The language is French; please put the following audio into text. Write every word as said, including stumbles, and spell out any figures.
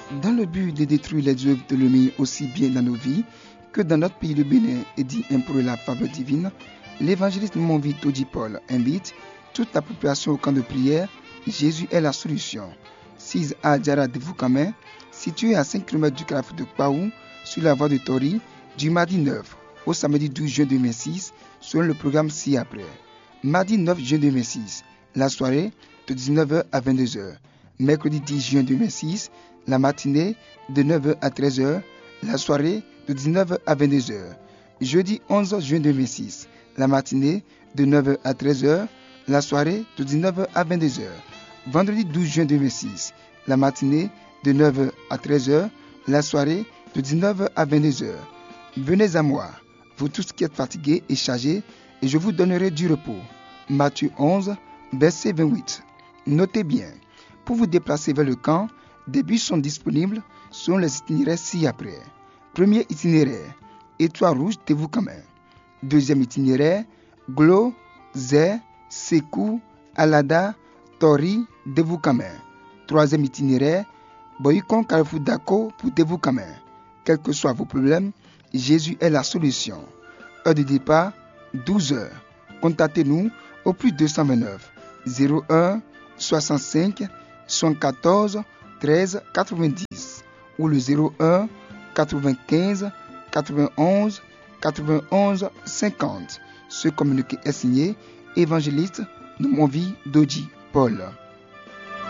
Dans le but de détruire les œuvres de l'ennemi aussi bien dans nos vies que dans notre pays de Bénin et d'y implorer la faveur divine, l'évangéliste Monvi Toji Paul invite toute la population au camp de prière. Jésus est la solution. six A Djara de Vukame, situé à cinq kilomètres du carrefour de Kpaou, sur la voie de Tori, du mardi neuf au samedi douze juin deux mille six, selon le programme ci-après. Mardi neuf juin deux mille six, la soirée de dix-neuf heures à vingt-deux heures. Mercredi dix juin deux mille six, la matinée de neuf heures à treize heures, la soirée de dix-neuf heures à vingt-deux heures. Jeudi onze juin deux mille six, la matinée de neuf heures à treize heures, la soirée de dix-neuf heures à vingt-deux heures. Vendredi douze juin deux mille six, la matinée de neuf heures à treize heures, la soirée de dix-neuf heures à vingt-deux heures. Venez à moi, vous tous qui êtes fatigués et chargés, et je vous donnerai du repos. Matthieu onze, verset vingt-huit. Notez bien, pour vous déplacer vers le camp, des bus sont disponibles selon les itinéraires ci-après. Premier itinéraire, Étoile Rouge de Vukame. Deuxième itinéraire, Glo, Zé, Sekou, Alada, Tori, de Vukame. Troisième itinéraire, Boyikon Carrefour Dako pour de Vukame. Quels que soient vos problèmes, Jésus est la solution. Heure de départ, douze heures. Contactez-nous au plus deux cent vingt-neuf zéro un soixante-cinq soixante-quatorze treize quatre-vingt-dix ou le zéro un quatre-vingt-quinze quatre-vingt-onze quatre-vingt-onze cinquante. Ce communiqué est signé évangéliste Monvi Toji Paul.